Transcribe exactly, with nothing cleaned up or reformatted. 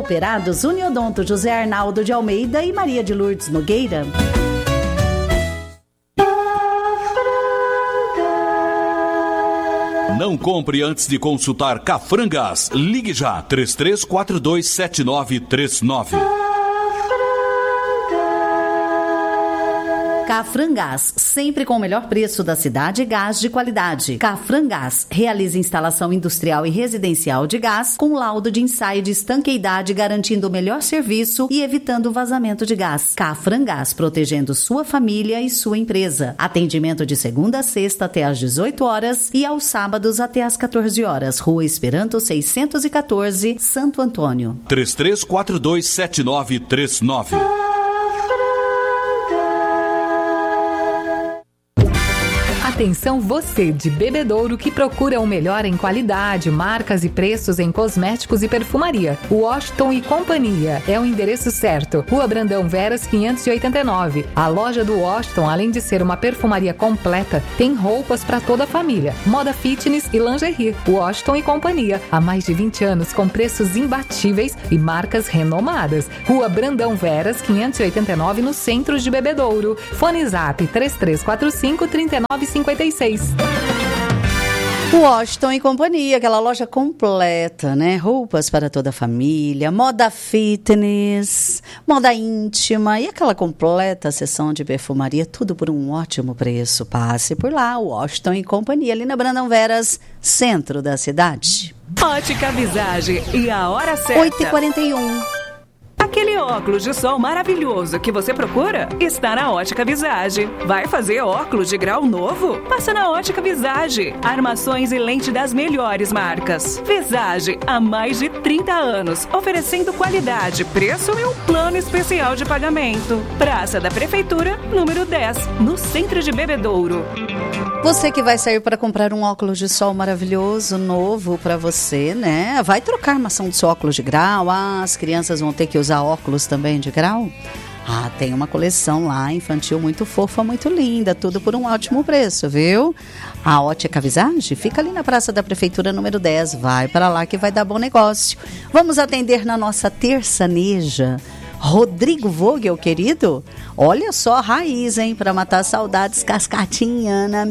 Cooperados Uniodonto José Arnaldo de Almeida e Maria de Lourdes Nogueira. Não compre antes de consultar Cafrangás. Ligue já, três três quatro dois sete nove três nove. Cafrangás, sempre com o melhor preço da cidade e gás de qualidade. Cafrangás realiza instalação industrial e residencial de gás com laudo de ensaio de estanqueidade, garantindo o melhor serviço e evitando o vazamento de gás. Cafrangás, protegendo sua família e sua empresa. Atendimento de segunda a sexta até às dezoito horas e aos sábados até às quatorze horas. Rua Esperanto seiscentos e quatorze, Santo Antônio. três três quatro dois sete nove três nove. Atenção você de Bebedouro que procura o melhor em qualidade, marcas e preços em cosméticos e perfumaria. Washington e Companhia é o endereço certo. Rua Brandão Veras quinhentos e oitenta e nove. A loja do Washington, além de ser uma perfumaria completa, tem roupas para toda a família, moda fitness e lingerie. Washington e Companhia, há mais de vinte anos com preços imbatíveis e marcas renomadas. Rua Brandão Veras quinhentos e oitenta e nove, no centro de Bebedouro. Fone Zap três três quatro cinco, três nove cinco seis. Washington e Companhia, aquela loja completa, né? Roupas para toda a família, moda fitness, moda íntima e aquela completa seção de perfumaria, tudo por um ótimo preço. Passe por lá, Washington e Companhia, ali na Brandão Veras, centro da cidade. Ótica Visage e a hora certa. oito e quarenta e um. Aquele óculos de sol maravilhoso que você procura está na Ótica Visage. Vai fazer óculos de grau novo? Passa na Ótica Visage. Armações e lente das melhores marcas. Visage, há mais de trinta anos, oferecendo qualidade, preço e um plano especial de pagamento. Praça da Prefeitura, número dez, no centro de Bebedouro. Você que vai sair para comprar um óculos de sol maravilhoso, novo para você, né? Vai trocar armação de seu óculos de grau. Ah, as crianças vão ter que usar óculos também de grau? Ah, tem uma coleção lá infantil muito fofa, muito linda, tudo por um ótimo preço, viu? A Ótica Visage fica ali na Praça da Prefeitura número dez. Vai para lá que vai dar bom negócio. Vamos atender na nossa terçaneja. Rodrigo Vogel, querido, olha só a raiz, hein? Para matar saudades, Cascatinha, Ana